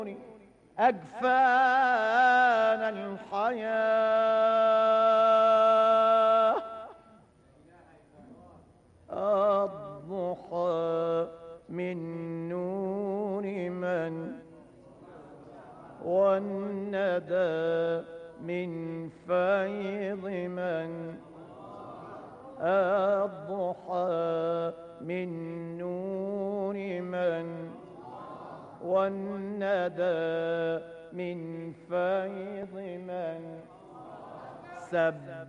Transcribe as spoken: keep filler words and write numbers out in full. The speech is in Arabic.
أجفان الحياة. الضحى من نور من، والندى من فيض من. الضحى من نور من، والندى من فيض من. سب